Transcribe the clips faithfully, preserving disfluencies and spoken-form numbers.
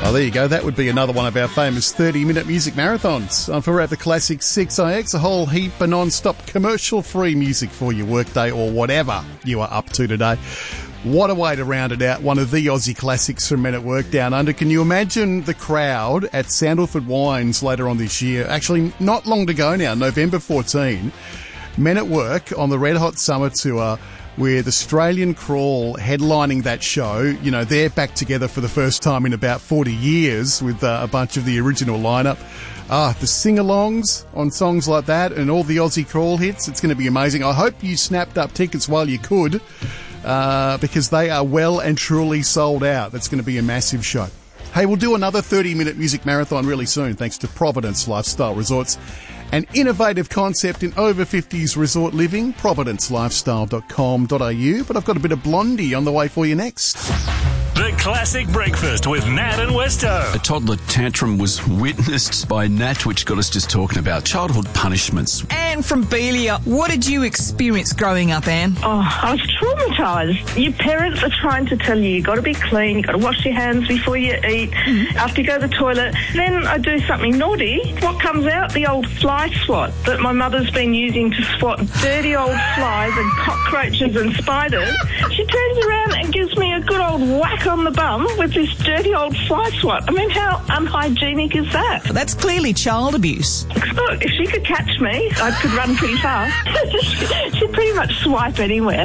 Oh, there you go. That would be another one of our famous thirty-minute music marathons. On Forever Classic six I X, a whole heap of non-stop commercial-free music for your workday or whatever you are up to today. What a way to round it out. One of the Aussie classics from Men at Work Down Under. Can you imagine the crowd at Sandalford Wines later on this year? Actually, not long to go now, November fourteenth. Men at Work on the Red Hot Summer Tour, with Australian Crawl headlining that show. You know, they're back together for the first time in about forty years with uh, a bunch of the original lineup. Ah, the sing-alongs on songs like that and all the Aussie Crawl hits. It's going to be amazing. I hope you snapped up tickets while you could, uh, because they are well and truly sold out. That's going to be a massive show. Hey, we'll do another thirty-minute music marathon really soon, thanks to Providence Lifestyle Resorts. An innovative concept in over fifties resort living, providence lifestyle dot com dot a u. But I've got a bit of Blondie on the way for you next. The Classic Breakfast with Nat and Westo. A toddler tantrum was witnessed by Nat, which got us just talking about childhood punishments. Anne from Belia, what did you experience growing up, Anne? Oh, I was traumatised. Your parents are trying to tell you, you've got to be clean, you've got to wash your hands before you eat, mm-hmm. after you go to the toilet. Then I do something naughty. What comes out? The old fly swat that my mother's been using to swat dirty old flies and cockroaches and spiders. She turns around and gives me a good old whack on the bum with this dirty old fly swat. I mean, how unhygienic is that? That's clearly child abuse. Look, if she could catch me, I could run pretty fast. She'd pretty much swipe anywhere.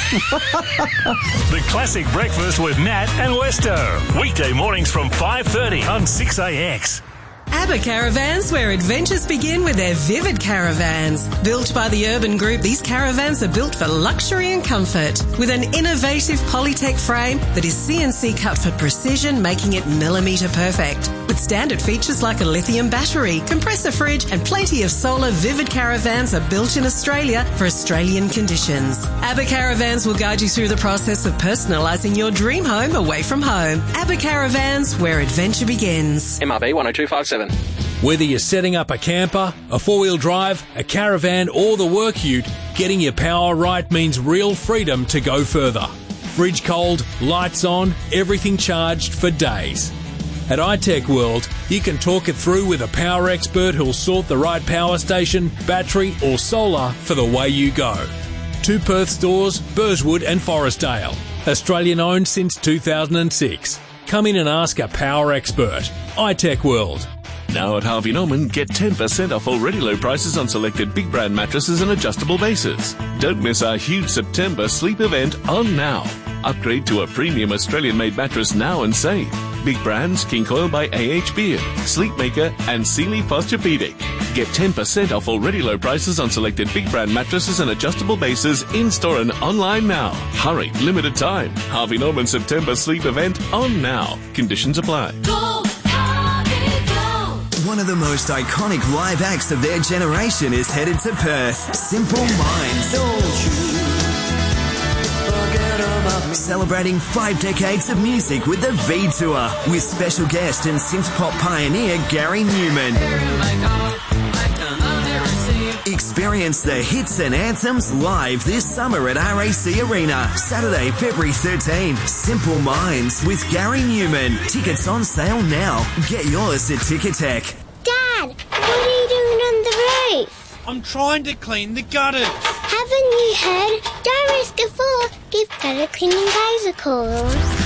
The Classic Breakfast with Nat and Westo. Weekday mornings from five thirty on six A X. ABBA Caravans, where adventures begin with their Vivid Caravans. Built by the Urban Group, these caravans are built for luxury and comfort. With an innovative Polytech frame that is C N C cut for precision, making it millimetre perfect. With standard features like a lithium battery, compressor fridge and plenty of solar, Vivid Caravans are built in Australia for Australian conditions. ABBA Caravans will guide you through the process of personalising your dream home away from home. ABBA Caravans, where adventure begins. M R B one oh two five seven. Whether you're setting up a camper, a four-wheel drive, a caravan or the work ute, getting your power right means real freedom to go further. Fridge cold, lights on, everything charged for days. At iTech World, you can talk it through with a power expert who'll sort the right power station, battery or solar for the way you go. Two Perth stores, Burswood and Forestdale. Australian owned since two thousand six. Come in and ask a power expert. iTech World. Now at Harvey Norman, get ten percent off already low prices on selected big brand mattresses and adjustable bases. Don't miss our huge September sleep event on now. Upgrade to a premium Australian-made mattress now and save. Big brands, King Coil by A H Beard, Sleepmaker and Sealy Posturepedic. Get ten percent off already low prices on selected big brand mattresses and adjustable bases in-store and online now. Hurry, limited time. Harvey Norman September sleep event on now. Conditions apply. Go! One of the most iconic live acts of their generation is headed to Perth. Simple Minds. Don't you forget about me. Celebrating five decades of music with the V Tour, with special guest and synth pop pioneer Gary Newman. Experience the hits and anthems live this summer at R A C Arena. Saturday, February thirteenth. Simple Minds with Gary Newman. Tickets on sale now. Get yours at Ticketek. Dad, what are you doing on the roof? I'm trying to clean the gutters. Haven't you heard? Don't risk a fall. Give gutter cleaning guys a call.